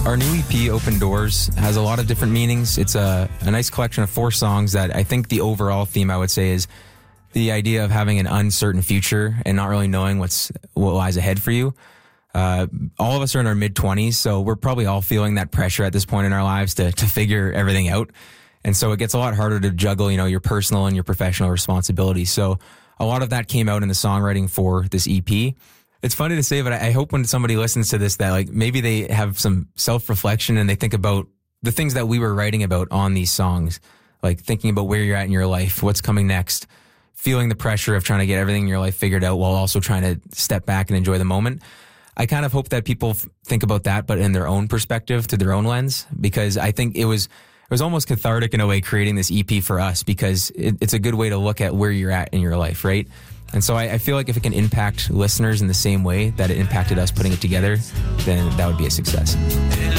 Our new EP, Open Doors, has a lot of different meanings. It's a nice collection of 4 songs that I think the overall theme, I would say, is the idea of having an uncertain future and not really knowing what lies ahead for you. All of us are in our mid-20s, so we're probably all feeling that pressure at this point in our lives to figure everything out. And so it gets a lot harder to juggle, your personal and your professional responsibilities. So a lot of that came out in the songwriting for this EP. It's funny to say, but I hope when somebody listens to this that maybe they have some self-reflection and they think about the things that we were writing about on these songs, like thinking about where you're at in your life, what's coming next, feeling the pressure of trying to get everything in your life figured out while also trying to step back and enjoy the moment. I kind of hope that people think about that, but in their own perspective, through their own lens, because I think it was almost cathartic in a way creating this EP for us, because it's a good way to look at where you're at in your life, right? And so I feel like if it can impact listeners in the same way that it impacted us putting it together, then that would be a success.